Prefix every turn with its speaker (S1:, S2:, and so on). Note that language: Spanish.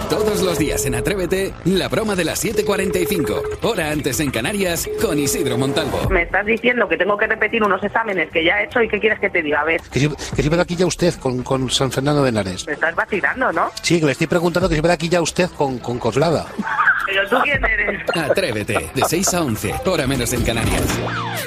S1: Todos los días en Atrévete, la broma de las 7:45, hora antes en Canarias, con Isidro Montalvo.
S2: Me estás diciendo que tengo que repetir unos exámenes que ya he hecho y ¿qué quieres que te diga? A ver.
S3: Que si va aquí ya usted con San Fernando de Henares.
S2: Me estás vacilando, ¿no?
S3: Sí, que le estoy preguntando que si va aquí ya usted con Coslada.
S2: Pero tú quién eres.
S1: Atrévete, de 6 a 11, hora menos en Canarias.